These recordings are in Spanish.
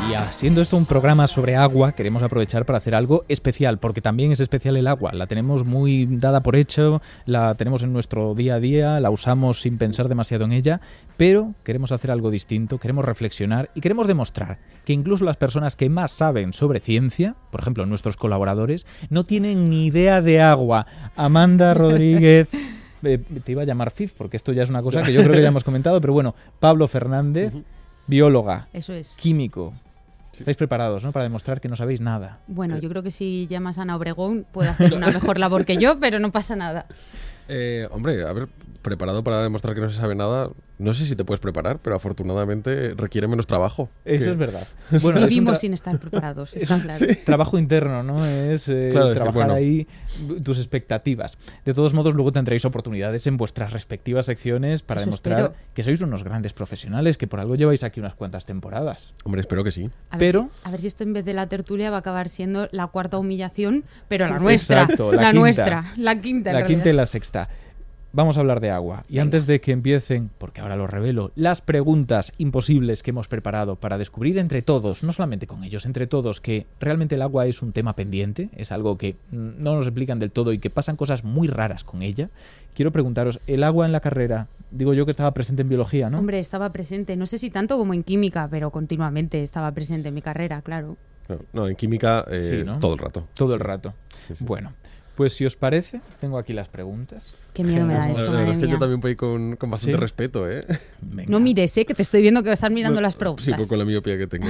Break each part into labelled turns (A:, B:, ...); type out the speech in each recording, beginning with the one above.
A: Siendo esto un programa sobre agua, queremos aprovechar para hacer algo especial, porque también es especial el agua. La tenemos muy dada por hecho, la tenemos en nuestro día a día, la usamos sin pensar demasiado en ella, pero queremos hacer algo distinto, queremos reflexionar y queremos demostrar que incluso las personas que más saben sobre ciencia, por ejemplo nuestros colaboradores, no tienen ni idea de agua. Amanda Rodríguez... te iba a llamar Fif, porque esto ya es una cosa que yo creo que ya hemos comentado, pero bueno, Pablo Fernández, bióloga,
B: eso es,
A: químico. Estáis preparados, ¿no?, para demostrar que no sabéis nada.
B: Bueno, yo creo que si llamas a Ana Obregón puede hacer una mejor labor que yo, pero no pasa nada.
C: Hombre, a ver, preparado para demostrar que no se sabe nada, no sé si te puedes preparar, pero afortunadamente requiere menos trabajo.
A: Eso es verdad.
B: Bueno, vivimos sin estar preparados, está claro.
A: Sí. Trabajo interno, ¿no? Es claro, trabajar ahí tus expectativas. De todos modos, luego tendréis oportunidades en vuestras respectivas secciones para demostrar que sois unos grandes profesionales, que por algo lleváis aquí unas cuantas temporadas.
C: Hombre, espero que sí.
B: A ver si esto en vez de la tertulia va a acabar siendo la cuarta humillación, pero la nuestra.
A: Exacto,
B: la nuestra, la quinta.
A: La quinta y la sexta. Vamos a hablar de agua. Y antes de que empiecen, porque ahora lo revelo, las preguntas imposibles que hemos preparado para descubrir entre todos, no solamente con ellos, entre todos, que realmente el agua es un tema pendiente, es algo que no nos explican del todo y que pasan cosas muy raras con ella. Quiero preguntaros, ¿el agua en la carrera, digo yo que estaba presente en biología, ¿no?
B: Hombre, estaba presente, no sé si tanto como en química, pero continuamente estaba presente en mi carrera, claro.
C: No, en química
A: sí, ¿no?
C: Todo el rato.
A: Todo el rato.
C: Sí, sí.
A: Bueno, pues si os parece, tengo aquí las preguntas.
B: Qué miedo me da esto,
C: La verdad es que
B: mía.
C: Yo también voy con bastante respeto, ¿eh?
A: Venga.
B: No mires, que te estoy viendo que estás mirando las preguntas.
C: Sí, pues con la miopía que tengo.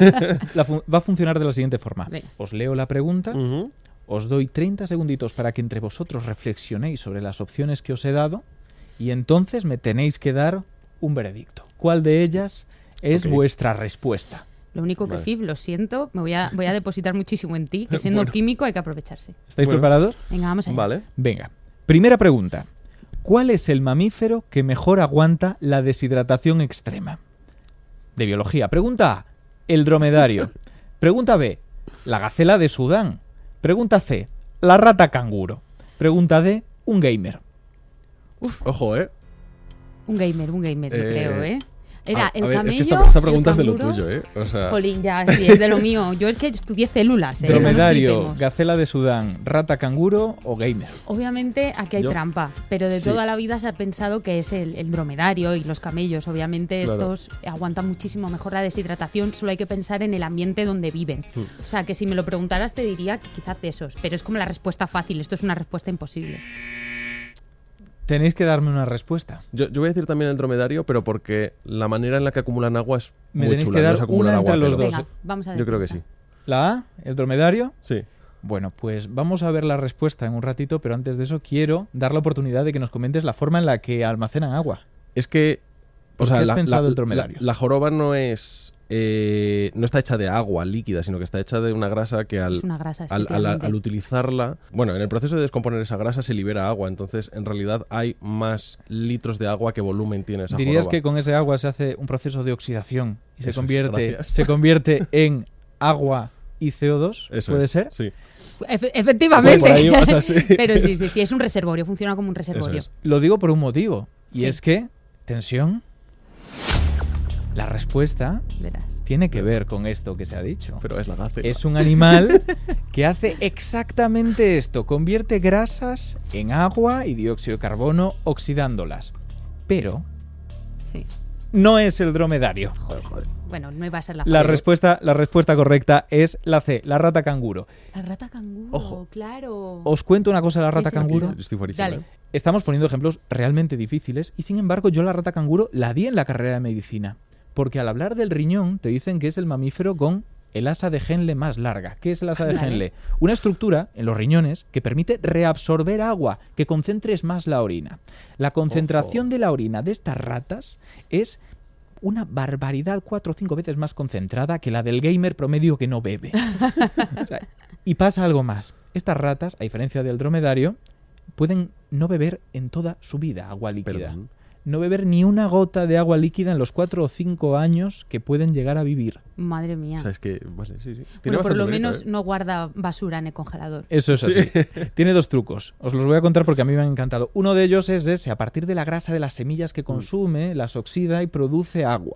A: Va a funcionar de la siguiente forma.
B: Venga.
A: Os leo la pregunta, os doy 30 segunditos para que entre vosotros reflexionéis sobre las opciones que os he dado y entonces me tenéis que dar un veredicto. ¿Cuál de ellas es vuestra respuesta?
B: Lo único que, Fif, lo siento, me voy a depositar muchísimo en ti, que siendo químico hay que aprovecharse.
A: ¿Estáis preparados?
B: Venga, vamos allá.
C: Vale.
A: Venga. Primera pregunta. ¿Cuál es el mamífero que mejor aguanta la deshidratación extrema? De biología. Pregunta A, el dromedario. Pregunta B, la gacela de Sudán. Pregunta C, la rata canguro. Pregunta D, un gamer.
C: Uf. Ojo,
B: Un gamer, yo creo, ¿eh? Era el camello.
C: Es que esta pregunta es de lo tuyo, ¿eh? O sea...
B: Jolín, ya, sí, es de lo mío. Yo es que estudié células, ¿eh?
A: Dromedario,
B: no
A: gacela de Sudán, rata canguro o gamer.
B: Obviamente aquí hay trampa, pero de toda la vida se ha pensado que es el dromedario y los camellos. Obviamente estos aguantan muchísimo mejor la deshidratación, solo hay que pensar en el ambiente donde viven. O sea, que si me lo preguntaras te diría que quizás de esos, pero es como la respuesta fácil, esto es una respuesta imposible.
A: Tenéis que darme una respuesta.
C: Yo voy a decir también el dromedario, pero porque la manera en la que acumulan agua es
A: Me
C: muy
A: tenéis
C: chula.
A: que dar
C: no es acumular
A: una
C: agua,
A: entre los
C: pero...
A: dos.
B: Venga, vamos a ver.
C: Yo creo que sí.
A: ¿La A, el dromedario?
C: Sí.
A: Bueno, pues vamos a ver la respuesta en un ratito, pero antes de eso quiero dar la oportunidad de que nos comentes la forma en la que almacenan agua.
C: Es que...
A: ¿Por qué has pensado el dromedario?
C: La joroba no es... no está hecha de agua líquida, sino que está hecha de una grasa que
B: Es una grasa,
C: al utilizarla... Bueno, en el proceso de descomponer esa grasa se libera agua, entonces en realidad hay más litros de agua que volumen tiene esa
A: ¿Dirías
C: joroba.
A: que con ese agua se hace un proceso de oxidación y se
C: Eso
A: convierte en agua y CO2?
C: Eso
A: ¿Puede
C: es,
A: ser?
C: Sí.
B: Efectivamente.
C: Por ahí vas así.
B: Pero sí, es un reservorio, funciona como un reservorio.
C: Eso es.
A: Lo digo por un motivo, y
B: Sí.
A: es que, tensión, la respuesta
B: Verás.
A: tiene que ver con esto que se ha dicho.
C: Pero es la gacela.
A: Es un animal que hace exactamente esto, convierte grasas en agua y dióxido de carbono oxidándolas. Pero
B: Sí.
A: no es el dromedario.
B: Joder. Bueno, no iba a ser la
A: La respuesta correcta es la C, la rata canguro.
B: La rata canguro,
C: Ojo.
B: claro.
A: Os cuento una cosa de la rata
B: Sí,
A: canguro.
C: Estoy fuerísimo,
B: Dale.
C: ¿eh?
A: Estamos poniendo ejemplos realmente difíciles y sin embargo yo la rata canguro la di en la carrera de medicina. Porque al hablar del riñón te dicen que es el mamífero con el asa de Henle más larga. ¿Qué es el asa de
B: Vale.
A: Henle? Una estructura en los riñones que permite reabsorber agua, que concentres más la orina. La concentración de la orina de estas ratas es una barbaridad, 4 o 5 veces más concentrada que la del gamer promedio que no bebe. O sea, y pasa algo más. Estas ratas, a diferencia del dromedario, pueden no beber en toda su vida agua líquida.
C: Perdón.
A: No beber ni una gota de agua líquida en los 4 o 5 años que pueden llegar a vivir.
B: Madre mía.
C: O sea, es que... Vale, sí, sí. Tiene
B: Bueno, por
C: bastante
B: lo
C: mérito,
B: menos
C: ¿eh?
B: no guarda basura en el congelador.
A: Eso es
C: Sí.
A: así. Tiene 2 trucos. Os los voy a contar porque a mí me han encantado. Uno de ellos es ese. A partir de la grasa de las semillas que consume, las oxida y produce agua.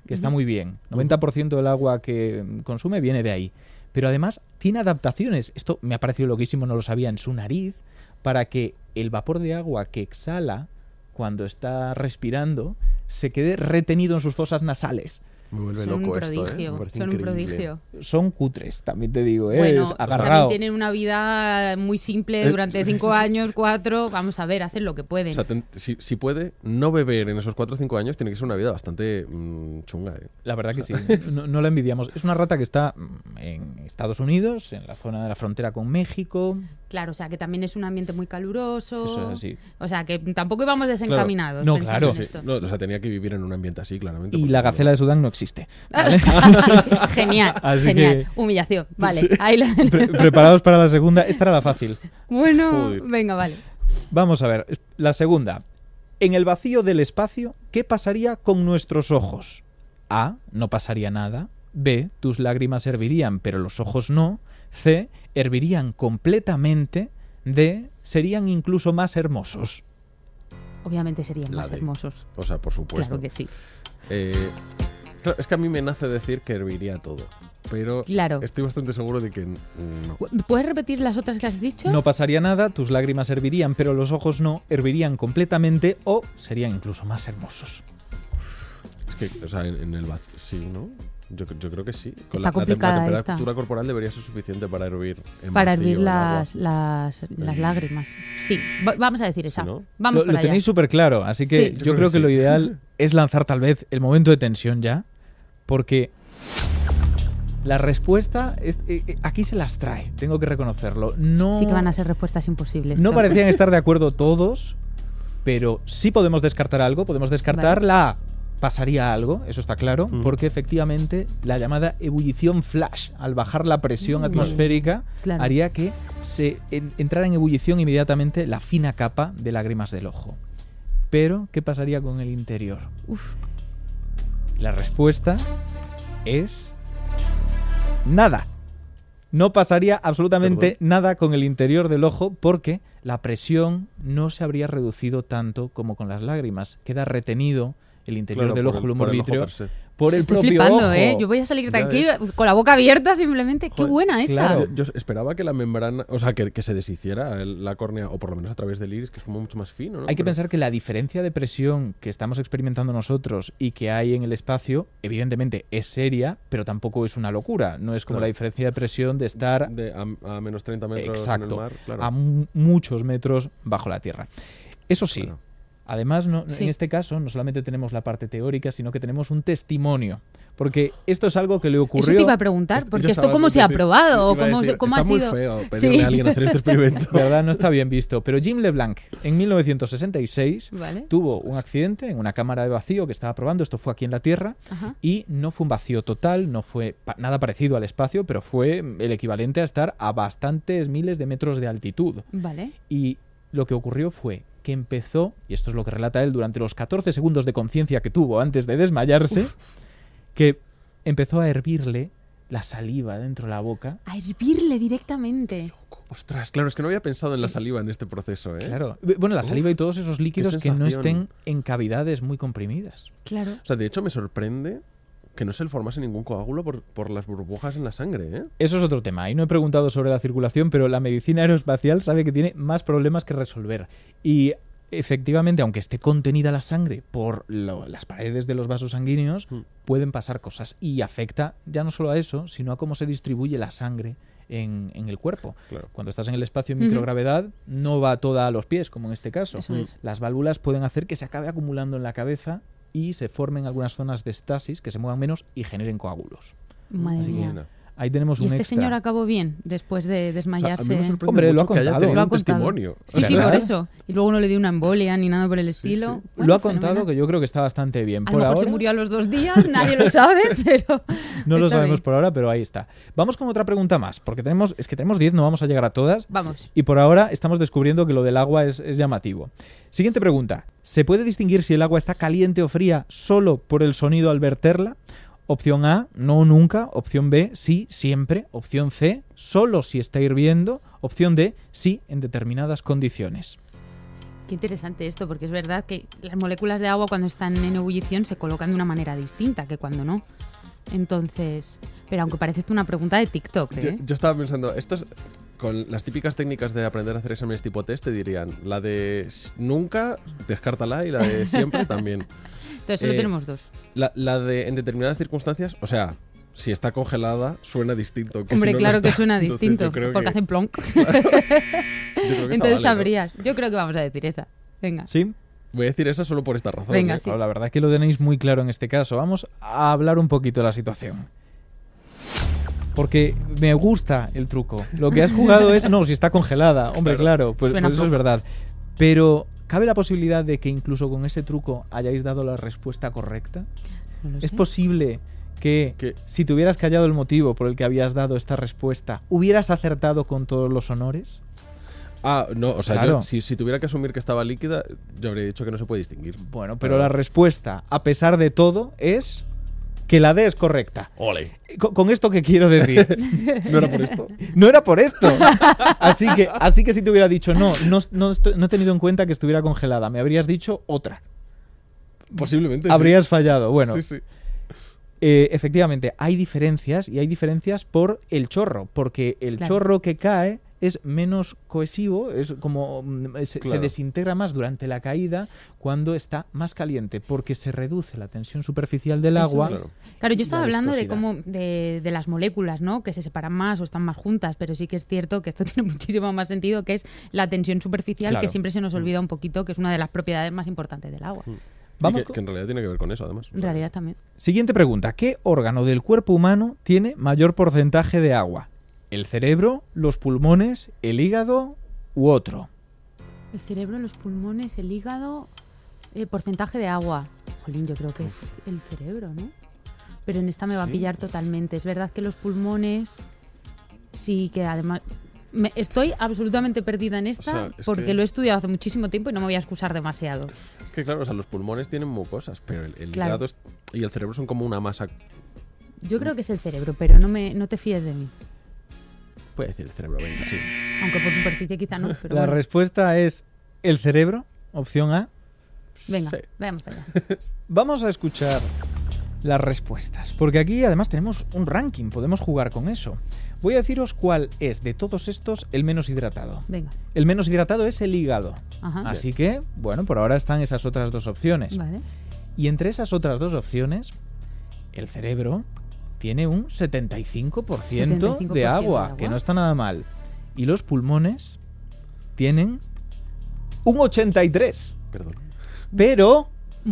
A: que está muy bien. 90% del agua que consume viene de ahí. Pero además tiene adaptaciones. Esto me ha parecido loquísimo, no lo sabía, en su nariz, para que el vapor de agua que exhala cuando está respirando se quede retenido en sus fosas nasales.
C: Me vuelve loco esto,
B: Son un prodigio.
A: Son cutres, también te digo,
B: Bueno,
A: agarrado.
B: también tienen una vida muy simple durante 5 años, 4. Vamos a ver, hacen lo que pueden.
C: O sea, si puede no beber en esos 4 o 5 años, tiene que ser una vida bastante chunga.
A: La verdad que sí, no la envidiamos. Es una rata que está en Estados Unidos, en la zona de la frontera con México.
B: Claro, o sea, que también es un ambiente muy caluroso.
A: Eso es así.
B: O sea, que tampoco íbamos desencaminados.
A: No,
B: pensando
A: claro.
B: en esto.
C: No, o sea, tenía que vivir en un ambiente así, claramente.
A: Y la gacela de Sudán no existe. ¿Vale?
B: Genial,
A: Así
B: genial.
A: que-
B: Humillación. Vale,
A: Sí.
B: ahí lo
A: Preparados para la segunda. Esta era la fácil.
B: Bueno,
C: Joder.
B: venga, vale.
A: Vamos a ver. La segunda. En el vacío del espacio, ¿qué pasaría con nuestros ojos? A. No pasaría nada. B. Tus lágrimas hervirían, pero los ojos no. C. Hervirían completamente. D. Serían incluso más hermosos.
B: Obviamente serían
C: La
B: más
C: de-
B: hermosos.
C: O sea, por supuesto.
B: Claro que sí.
C: Claro, es que a mí me nace decir que herviría todo. Pero
B: Claro.
C: estoy bastante seguro de que no.
B: ¿Puedes repetir las otras que has dicho?
A: No pasaría nada, tus lágrimas hervirían, pero los ojos no. Hervirían completamente o serían incluso más hermosos.
C: Es que, o sea, en el vacío. Sí, ¿no? Yo creo que sí.
B: Está complicada
C: la
B: esta.
C: temperatura corporal debería ser suficiente para hervir en
B: Para
C: vacío
B: hervir
C: el agua.
B: las lágrimas. Sí, vamos a decir esa.
C: ¿Sí, no?
B: Vamos
A: Lo
B: para allá.
A: tenéis súper claro, así que
B: Sí.
A: yo creo que lo ideal es lanzar tal vez el momento de tensión ya, porque la respuesta aquí se las trae, tengo que reconocerlo. No,
B: Sí que van a ser respuestas imposibles.
A: no
B: Tom.
A: parecían estar de acuerdo todos, pero sí podemos descartar algo, podemos descartar
B: Vale.
A: la A. Pasaría algo, eso está claro,
C: Mm.
A: porque efectivamente la llamada ebullición flash, al bajar la presión atmosférica,
B: Claro.
A: haría que se entrara en ebullición inmediatamente la fina capa de lágrimas del ojo. Pero, ¿qué pasaría con el interior?
B: Uf,
A: La respuesta es nada. No pasaría absolutamente nada con el interior del ojo porque la presión no se habría reducido tanto como con las lágrimas. Queda retenido el interior
C: Claro,
A: del
C: por
A: ojo,
C: el-
A: el humor
C: por el ojo
A: vítreo,
C: per se.
A: por el
B: estoy
A: propio
B: flipando,
A: ojo.
B: ¿eh? Yo voy a salir de
C: Ya
B: aquí
C: ves.
B: con la boca abierta simplemente. Qué
C: Joder,
B: buena esa.
A: claro.
C: Yo esperaba que la membrana, o sea, que se deshiciera la córnea, o por lo menos a través del iris, que es como mucho más fino, ¿no?
A: Hay que
C: Pero-
A: pensar que la diferencia de presión que estamos experimentando nosotros y que hay en el espacio, evidentemente es seria, pero tampoco es una locura. No es como
C: Claro.
A: la diferencia de presión de estar
C: a menos 30 metros
A: exacto,
C: en el mar, claro.
A: a muchos metros bajo la Tierra. Eso sí,
C: Claro.
A: además
B: Sí.
A: en este caso no solamente tenemos la parte teórica, sino que tenemos un testimonio. Porque esto es algo que le ocurrió...
B: Eso te iba a preguntar,
C: Yo
B: porque esto
C: estaba
B: cómo se ha
C: decir-
B: probado,
C: iba a
B: cómo,
C: decir,
B: cómo ha
C: está muy
B: sido.
C: feo pedirle
B: Sí.
C: a alguien a hacer este experimento.
A: De verdad no está bien visto. Pero Jim LeBlanc, en 1966,
B: Vale.
A: tuvo un accidente en una cámara de vacío que estaba probando. Esto fue aquí en la Tierra.
B: Ajá.
A: Y no fue un vacío total, no fue nada parecido al espacio, pero fue el equivalente a estar a bastantes miles de metros de altitud.
B: Vale.
A: Y lo que ocurrió fue que empezó, y esto es lo que relata él durante los 14 segundos de conciencia que tuvo antes de desmayarse, que empezó a hervirle la saliva dentro de la boca.
B: A hervirle directamente.
C: Ostras, claro, es que no había pensado en la saliva en este proceso, ¿eh?
A: Claro. Bueno, la saliva y todos esos líquidos
C: qué
A: que no
C: sensación.
A: estén en cavidades muy comprimidas.
B: Claro.
C: O sea, de hecho me sorprende que no se le formase ningún coágulo por las burbujas en la sangre, ¿eh?
A: Eso es otro tema. Ahí no he preguntado sobre la circulación, pero la medicina aeroespacial sabe que tiene más problemas que resolver. Y efectivamente, aunque esté contenida la sangre por las paredes de los vasos sanguíneos, pueden pasar cosas. Y afecta ya no solo a eso, sino a cómo se distribuye la sangre en el cuerpo.
C: Claro.
A: Cuando estás en el espacio en
B: Ujú.
A: microgravedad, no va toda a los pies, como en este caso.
B: Eso es.
A: Las válvulas pueden hacer que se acabe acumulando en la cabeza y se formen algunas zonas de estasis que se muevan menos y generen coágulos.
B: Madre
A: Así que
B: mía.
C: Mira.
A: Ahí tenemos
B: ¿Y
A: un
B: este
A: extra.
B: señor acabó bien después de
C: O sea, a
B: desmayarse?
C: mí me sorprende
A: Hombre, lo ha
C: mucho que haya
A: contado.
C: tenido
B: Lo ha
C: un
B: contado.
C: testimonio.
B: Sí, sí,
A: ¿Verdad?
B: por eso. Y luego no le dio una embolia ni nada por el estilo.
C: sí.
B: Bueno,
A: Lo ha contado,
B: fenomenal.
A: que yo creo que está bastante bien.
B: A
A: Por
B: lo mejor
A: ahora,
B: se murió a los 2 días, nadie lo sabe, pero
A: no lo
B: está
A: sabemos
B: bien.
A: por ahora, pero ahí está. Vamos con otra pregunta más, porque tenemos 10, no vamos a llegar a todas.
B: Vamos.
A: Y por ahora estamos descubriendo que lo del agua es llamativo. Siguiente pregunta. ¿Se puede distinguir si el agua está caliente o fría solo por el sonido al verterla? Opción A, no nunca. Opción B, sí, siempre. Opción C, solo si está hirviendo. Opción D, sí, en determinadas condiciones.
B: Qué interesante esto, porque es verdad que las moléculas de agua cuando están en ebullición se colocan de una manera distinta que cuando no. Entonces, pero aunque parece esto una pregunta de TikTok, ¿eh?
C: Yo estaba pensando, con las típicas técnicas de aprender a hacer exámenes tipo test te dirían, la de nunca, descártala, y la de siempre también.
B: Entonces solo tenemos dos.
C: La de en determinadas circunstancias, o sea, si está congelada suena distinto.
B: Hombre,
C: si no
B: claro que
C: está.
B: suena
C: Entonces,
B: distinto, porque hacen plonk. Claro. Entonces sabrías. ¿No? Yo creo que vamos a decir esa. Venga.
A: ¿Sí?
C: Voy a decir esa solo por esta razón.
B: Venga, sí.
A: La verdad es que lo tenéis muy claro en este caso. Vamos a hablar un poquito de la situación. Porque me gusta el truco. Lo que has jugado es, no, si está congelada. Hombre, claro, pues eso es verdad. Pero, ¿cabe la posibilidad de que incluso con ese truco hayáis dado la respuesta correcta?
B: No lo sé.
A: ¿Es posible que si te hubieras callado el motivo por el que habías dado esta respuesta, hubieras acertado con todos los honores?
C: No, o sea,
A: claro.
C: Si tuviera que asumir que estaba líquida, yo habría dicho que no se puede distinguir.
A: Bueno, pero la respuesta, a pesar de todo, es que la D es correcta.
C: ¡Ole!
A: ¿Con esto qué quiero decir?
C: ¿No era por esto?
A: No era por esto. Así que si te hubiera dicho no he tenido en cuenta que estuviera congelada, me habrías dicho otra.
C: Posiblemente
A: habrías fallado. Bueno,
C: sí.
A: efectivamente, hay diferencias, y hay diferencias por el chorro, porque el chorro que cae es menos cohesivo, es como se desintegra más durante la caída cuando está más caliente, porque se reduce la tensión superficial del agua.
B: Claro, yo estaba hablando de las moléculas, ¿no? Que se separan más o están más juntas, pero sí que es cierto que esto tiene muchísimo más sentido, que es la tensión superficial, que siempre se nos olvida un poquito, que es una de las propiedades más importantes del agua.
A: Vamos
C: que en realidad tiene que ver con eso, además.
B: En realidad también.
A: Siguiente pregunta. ¿Qué órgano del cuerpo humano tiene mayor porcentaje de agua? ¿El cerebro, los pulmones, el hígado u otro?
B: El cerebro, los pulmones, el hígado, porcentaje de agua. Jolín, yo creo que es el cerebro, ¿no? Pero en esta me va a pillar totalmente. Es verdad que los pulmones, sí, que además... Estoy absolutamente perdida en esta, porque lo he estudiado hace muchísimo tiempo y no me voy a excusar demasiado.
C: Es que claro, o sea, los pulmones tienen mucosas, pero el hígado y el cerebro son como una masa.
B: Yo creo que es el cerebro, pero no te fíes de mí.
C: Puede decir el cerebro, venga, sí.
B: Aunque por superficie quizá no. Pero
A: la respuesta es el cerebro, opción A.
B: Venga, veamos para allá.
A: Vamos a escuchar las respuestas, porque aquí además tenemos un ranking, podemos jugar con eso. Voy a deciros cuál es de todos estos el menos hidratado.
B: Venga.
A: El menos hidratado es el hígado.
B: Ajá.
A: Así que, bueno, por ahora están esas otras dos opciones.
B: Vale.
A: Y entre esas otras dos opciones, el cerebro tiene un 75% de agua, que no está nada mal. Y los pulmones tienen un 83%.
C: Perdón.
A: Pero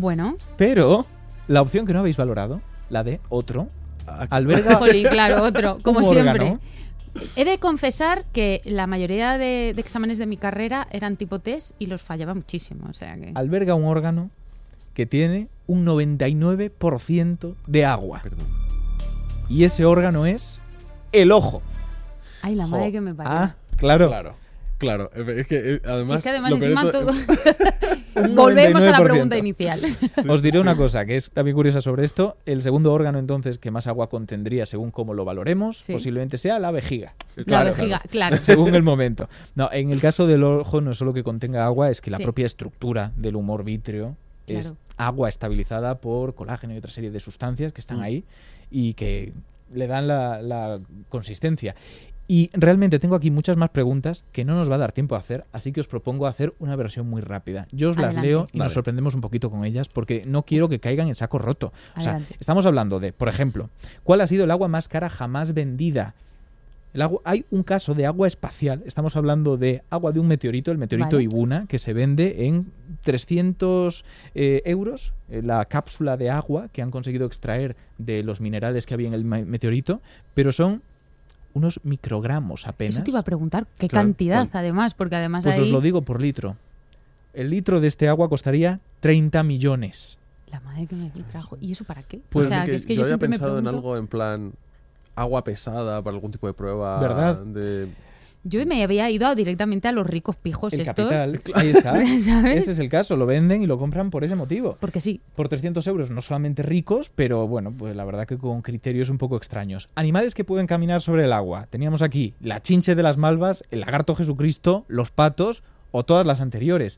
A: la opción que no habéis valorado, la de otro, alberga
B: claro, otro, como siempre.
A: Órgano.
B: He de confesar que la mayoría de exámenes de mi carrera eran tipo test y los fallaba muchísimo. O sea que...
A: Alberga un órgano que tiene un 99% de agua.
C: Perdón.
A: Y ese órgano es el ojo.
B: Ay, la madre que me parió.
A: Ah, claro.
C: Claro, es que además...
B: Si es que además encima todo... Volvemos a la pregunta inicial.
A: Os diré una cosa que es también curiosa sobre esto. El segundo órgano, entonces, que más agua contendría, según cómo lo valoremos, posiblemente sea la vejiga.
B: La vejiga, claro.
A: Según el momento. No, en el caso del ojo no es solo que contenga agua, es que la propia estructura del humor vítreo es agua estabilizada por colágeno y otra serie de sustancias que están ahí y que le dan la consistencia. Y realmente tengo aquí muchas más preguntas que no nos va a dar tiempo a hacer, así que os propongo hacer una versión muy rápida. Yo os las leo y nos sorprendemos un poquito con ellas porque no quiero que caigan en saco roto. O sea, estamos hablando de, por ejemplo, ¿cuál ha sido el agua más cara jamás vendida? Hay un caso de agua espacial. Estamos hablando de agua de un meteorito, el meteorito Ibuna, que se vende en 300 euros, la cápsula de agua que han conseguido extraer de los minerales que había en el meteorito, pero son unos microgramos apenas.
B: Eso te iba a preguntar, ¿qué cantidad además? Porque además
A: pues os lo digo por litro. El litro de este agua costaría 30 millones.
B: La madre que me trajo. ¿Y eso para qué?
C: Pues o sea, que es que yo había pensado en algo en plan agua pesada para algún tipo de prueba.
A: ¿Verdad?
B: Yo me había ido directamente a los ricos pijos
A: el
B: estos.
A: Capital, ahí está. ¿Sabes? Ese es el caso, lo venden y lo compran por ese motivo.
B: Porque sí.
A: Por 300 euros, no solamente ricos, pero bueno, pues la verdad que con criterios un poco extraños. Animales que pueden caminar sobre el agua. Teníamos aquí la chinche de las malvas, el lagarto Jesucristo, los patos o todas las anteriores.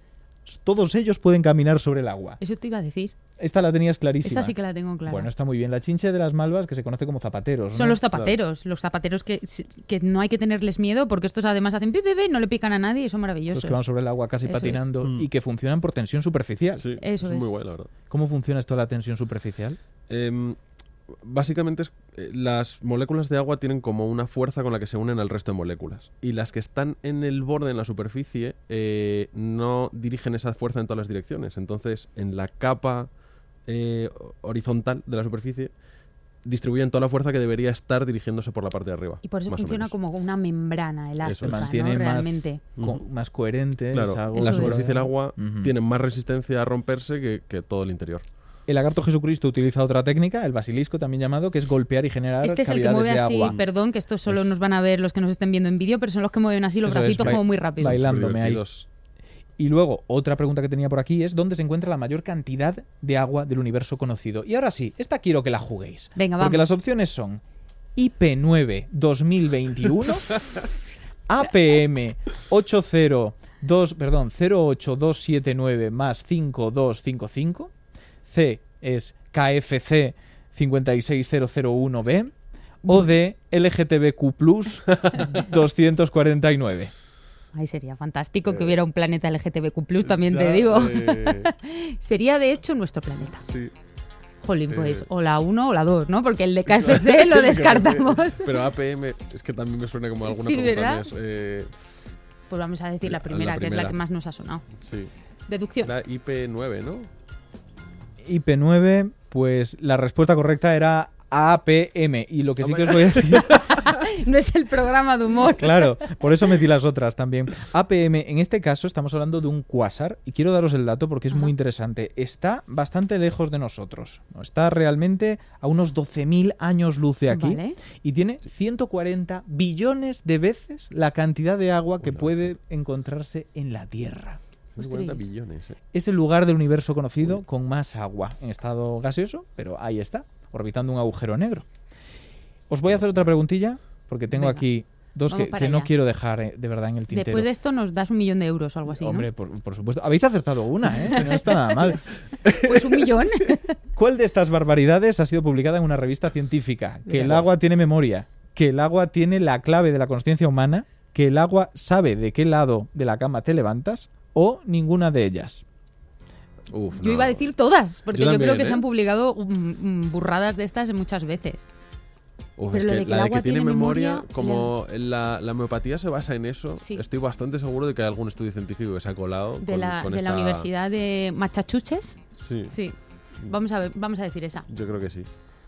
A: todos ellos pueden caminar sobre el agua.
B: Eso te iba a decir.
A: Esta la tenías clarísima.
B: Esa sí que la tengo clara.
A: Bueno, está muy bien. La chinche de las malvas, que se conoce como zapateros, ¿no?
B: Son los zapateros. Claro. Los zapateros que no hay que tenerles miedo porque estos además hacen pi, no le pican a nadie y son maravillosos.
A: Los que van sobre el agua casi patinando y que funcionan por tensión superficial.
C: Sí,
B: eso es.
C: Muy bueno, la verdad.
A: ¿Cómo funciona esto de la tensión superficial?
C: Básicamente las moléculas de agua tienen como una fuerza con la que se unen al resto de moléculas. Y las que están en el borde, en la superficie, no dirigen esa fuerza en todas las direcciones. Entonces, en la capa horizontal de la superficie distribuyen toda la fuerza que debería estar dirigiéndose por la parte de arriba.
B: Y por eso funciona como una membrana elástica,
A: se mantiene,
B: ¿no?
A: más,
B: realmente.
A: Más coherente.
C: Claro, la superficie del agua tiene más resistencia a romperse que todo el interior.
A: El lagarto Jesucristo utiliza otra técnica, el basilisco también llamado, que es golpear y generar
B: este es el que
A: cavidades
B: mueve así,
A: agua.
B: Perdón, que esto solo nos van a ver los que nos estén viendo en vídeo, pero son los que mueven así los bracitos como muy rápido.
A: Bailándome ahí. Y luego, otra pregunta que tenía por aquí es ¿dónde se encuentra la mayor cantidad de agua del universo conocido? Y ahora sí, esta quiero que la juguéis.
B: Venga, vamos.
A: Porque las opciones son IP9 2021, APM 08279 más 5255, C es KFC 56001B o D LGTBQ+ 249.
B: Ay, sería fantástico que hubiera un planeta LGTBQ+, también te digo. Sería, de hecho, nuestro planeta.
C: Sí.
B: Jolín, pues, o la 1 o la 2, ¿no? Porque el de KFC lo descartamos.
C: Pero APM es que también me suena como alguna
B: sí,
C: pregunta.
B: ¿Verdad? Pues vamos a decir la primera, que es la que más nos ha sonado.
C: Sí.
B: Deducción.
C: La IP9, ¿no?
A: IP9, pues la respuesta correcta era APM. Y lo que sí que os voy a decir...
B: No es el programa de humor.
A: Claro, por eso metí las otras también. APM, en este caso estamos hablando de un cuásar y quiero daros el dato porque es muy interesante. Está bastante lejos de nosotros. Está realmente a unos 12.000 años luz de aquí y tiene 140 billones de veces la cantidad de agua que puede encontrarse en la Tierra.
C: 140 billones,
A: Es el lugar del universo conocido con más agua en estado gaseoso, pero ahí está, orbitando un agujero negro. Os voy a hacer otra preguntilla, porque tengo aquí dos que no quiero dejar de verdad en el tintero.
B: Después de esto nos das 1 millón de euros o algo así,
A: Hombre,
B: ¿no?
A: por supuesto. Habéis acertado una, que no está nada mal.
B: Pues 1 millón.
A: ¿Cuál de estas barbaridades ha sido publicada en una revista científica? Que el agua tiene memoria, que el agua tiene la clave de la consciencia humana, que el agua sabe de qué lado de la cama te levantas, o ninguna de ellas.
B: Yo iba a decir todas, porque yo creo que se han publicado burradas de estas muchas veces.
C: Pero es que la de que tiene memoria, como la homeopatía se basa en eso, estoy bastante seguro de que hay algún estudio científico que se ha colado
B: de la Universidad de Massachusetts. Sí. Vamos a decir esa.
C: Yo creo que sí.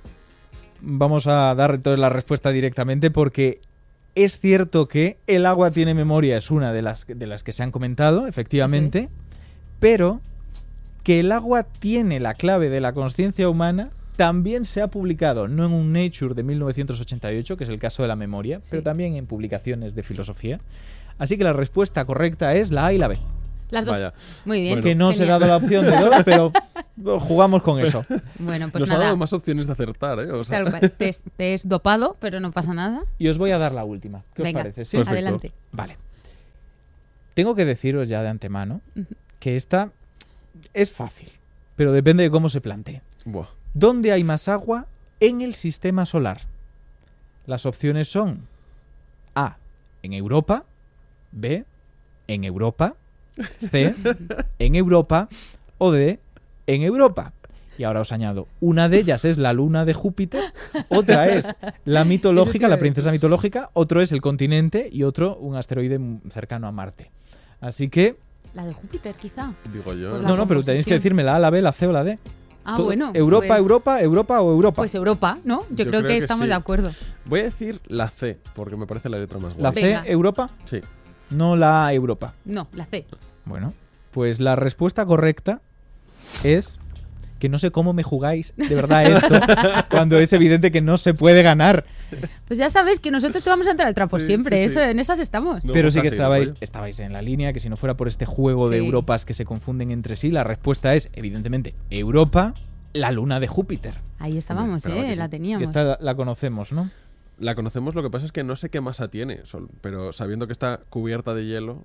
A: Vamos a dar entonces la respuesta directamente porque es cierto que el agua tiene memoria, es una de las que se han comentado, efectivamente, pero que el agua tiene la clave de la consciencia humana también se ha publicado, no en un Nature de 1988, que es el caso de la memoria, pero también en publicaciones de filosofía. Así que la respuesta correcta es la A y la B.
B: Las dos. Vaya. Muy bien.
A: Que no os he dado la opción de dos, pero jugamos con eso.
B: Bueno, pues
C: nos ha dado más opciones de acertar, ¿eh? O sea.
B: Te es dopado, pero no pasa nada.
A: Y os voy a dar la última. ¿Qué os parece? ¿Sí?
B: Adelante.
A: Vale. Tengo que deciros ya de antemano que esta es fácil, pero depende de cómo se plantee.
C: Buah.
A: ¿Dónde hay más agua en el sistema solar? Las opciones son A, en Europa, B, en Europa, C, en Europa o D, en Europa. Y ahora os añado, una de ellas es la luna de Júpiter, otra es la mitológica, la princesa mitológica, otro es el continente y otro un asteroide cercano a Marte. Así que...
B: La de Júpiter, quizá.
C: Digo yo.
A: No, pero tenéis que decirme la A, la B, la C o la D.
B: Bueno.
A: Europa,
B: pues,
A: Europa o Europa.
B: Pues Europa, ¿no? Yo creo que estamos de acuerdo.
C: Voy a decir la C, porque me parece la letra más guapa.
A: ¿La C, Europa?
C: Sí.
A: No la A, Europa.
B: No, la C.
A: Bueno, pues la respuesta correcta es que no sé cómo me jugáis de verdad esto cuando es evidente que no se puede ganar.
B: Pues ya sabes que nosotros te vamos a entrar al trapo siempre, eso, en esas estamos.
A: No, pero sí que estabais en la línea, que si no fuera por este juego de Europas que se confunden entre sí, la respuesta es, evidentemente, Europa, la luna de Júpiter.
B: Ahí estábamos, la teníamos.
A: Que esta la conocemos, ¿no?
C: La conocemos, lo que pasa es que no sé qué masa tiene, pero sabiendo que está cubierta de hielo...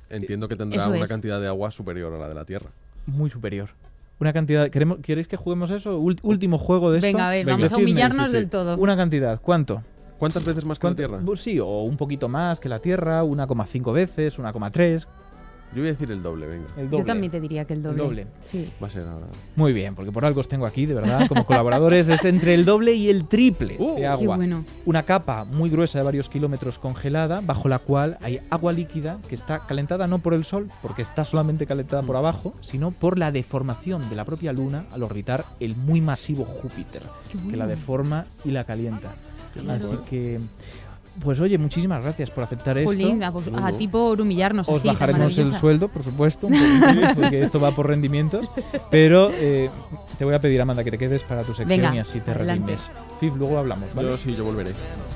C: entiendo que tendrá una cantidad de agua superior a la de la Tierra.
A: Muy superior. Una cantidad. ¿Queréis que juguemos eso? Último juego de esto.
B: Venga, a ver, vamos a humillarnos del todo.
A: Una cantidad. ¿Cuánto?
C: ¿Cuántas veces más que la Tierra?
A: Sí, o un poquito más que la Tierra, 1,5 veces, 1,3.
C: Yo voy a decir el doble, venga.
A: El doble.
B: Yo también te diría que el doble.
A: El doble.
B: Sí.
C: Va a ser ahora.
A: Muy bien, porque por algo os tengo aquí, de verdad, como colaboradores. Es entre el doble y el triple de agua.
B: Qué bueno.
A: Una capa muy gruesa de varios kilómetros congelada, bajo la cual hay agua líquida que está calentada no por el Sol, porque está solamente calentada por abajo, sino por la deformación de la propia Luna al orbitar el muy masivo Júpiter, que la deforma y la calienta. Así que... Pues oye, muchísimas gracias por aceptar esto.
B: Jolín, a ti por humillarnos.
A: Os
B: así,
A: bajaremos el sueldo, por supuesto, un poquito, porque esto va por rendimientos. Pero te voy a pedir, Amanda, que te quedes para tu sección y así te redimes. Fif, luego hablamos, ¿vale?
C: Yo volveré.